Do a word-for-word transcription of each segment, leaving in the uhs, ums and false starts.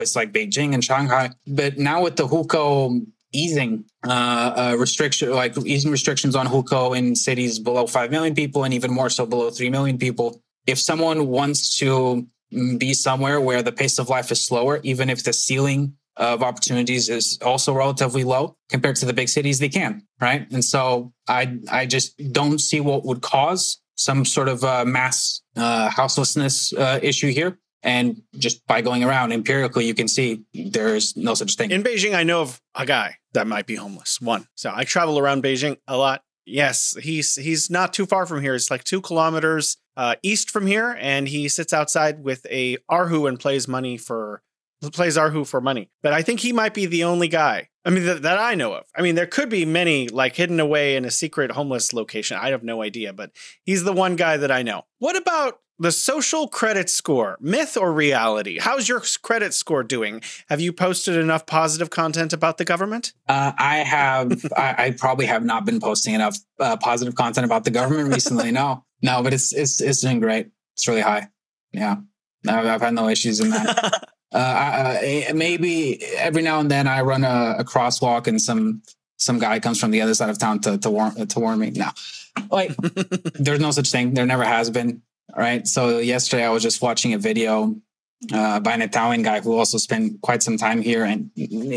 places like Beijing and Shanghai. But now with the hukou easing uh, uh, restriction, like easing restrictions on hukou in cities below five million people and even more so below three million people, if someone wants to be somewhere where the pace of life is slower, even if the ceiling of opportunities is also relatively low compared to the big cities, they can, right? And so I I just don't see what would cause some sort of uh, mass uh, houselessness uh, issue here. And just by going around empirically, you can see there's no such thing. In Beijing, I know of a guy that might be homeless. One. So I travel around Beijing a lot. Yes, he's he's not too far from here. It's like two kilometers uh, east from here, and he sits outside with a Erhu and plays money for plays Erhu for money. But I think he might be the only guy. I mean, that, that I know of. I mean, there could be many like hidden away in a secret homeless location. I have no idea, but he's the one guy that I know. What about the social credit score, myth or reality? How's your credit score doing? Have you posted enough positive content about the government? Uh, I have. I, I probably have not been posting enough uh, positive content about the government recently. No, no, but it's it's it's doing great. It's really high. Yeah, I've, I've had no issues in that. uh, I, I, maybe every now and then I run a, a crosswalk and some some guy comes from the other side of town to to warn to warn me. No, like there's no such thing. There never has been. All right. So yesterday I was just watching a video uh, by an Italian guy who also spent quite some time here, and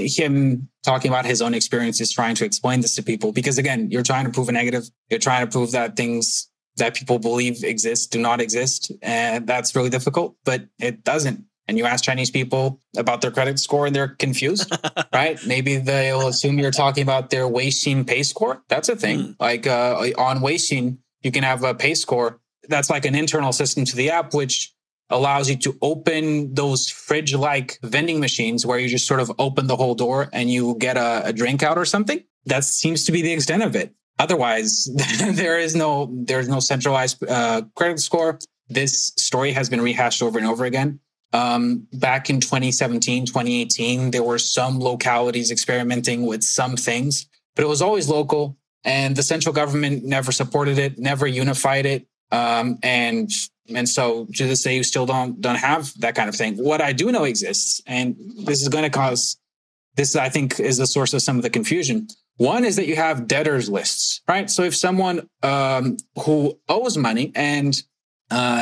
him talking about his own experiences trying to explain this to people. Because again, you're trying to prove a negative. You're trying to prove that things that people believe exist do not exist. And that's really difficult, but it doesn't. And you ask Chinese people about their credit score and they're confused, right? Maybe they'll assume you're talking about their Weixin pay score. That's a thing. Mm. Like uh, on Weixin, you can have a pay score. That's like an internal system to the app, which allows you to open those fridge-like vending machines where you just sort of open the whole door and you get a, a drink out or something. That seems to be the extent of it. Otherwise, there is no there's no centralized uh, credit score. This story has been rehashed over and over again. Um, back in twenty seventeen, twenty eighteen, there were some localities experimenting with some things, but it was always local, and the central government never supported it, never unified it. Um, and, and so to this day, you still don't, don't have that kind of thing. What I do know exists, and this is going to cause, this I think is the source of some of the confusion. One is that you have debtors lists, right? So if someone, um, who owes money and, uh,